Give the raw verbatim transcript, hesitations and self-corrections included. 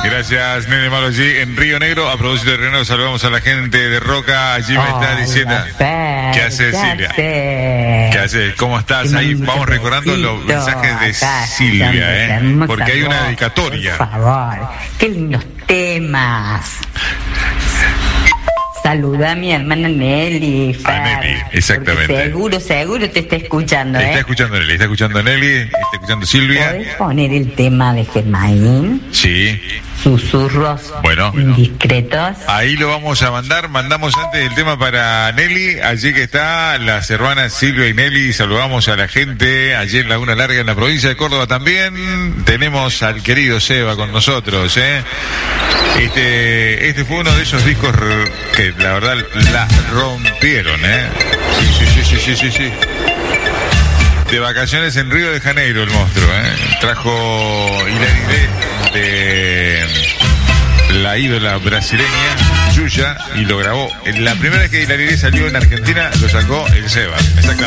Gracias, Nene Malo allí en Río Negro. A propósito de Río Negro, saludamos a la gente de Roca. Allí me está diciendo. ¿Qué hace Silvia? ¿Qué hace? ¿Cómo estás? Ahí vamos recordando los mensajes de Silvia, ¿eh? Porque hay una dedicatoria. Por favor, qué lindos temas. Saluda a mi hermana Nelly. Fer, a Nelly, exactamente. Seguro, seguro te está escuchando, ¿eh? Está escuchando Nelly, está escuchando Nelly, está escuchando Silvia. ¿Podés poner el tema de Germain? Sí. Susurros bueno, indiscretos. Ahí lo vamos a mandar. Mandamos antes el tema para Nelly. Allí que está las hermanas Silvia y Nelly. Saludamos a la gente allí en Laguna Larga, en la provincia de Córdoba también. Tenemos al querido Seba con nosotros, ¿eh? Este, este fue uno de esos discos que la verdad la rompieron, ¿eh? Sí, sí, sí, sí, sí, sí. De vacaciones en Río de Janeiro el monstruo, ¿eh? Trajo Hilary de la ídola brasileña Yuya y lo grabó. La primera vez que Hilary salió en Argentina lo sacó el Seba. Exactamente.